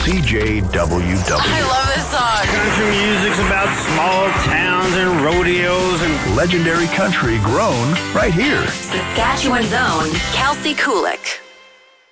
CJWW. I love this song. Country music's about small towns and rodeos and Legendary country grown right here. Saskatchewan's own Kelsey Kulik.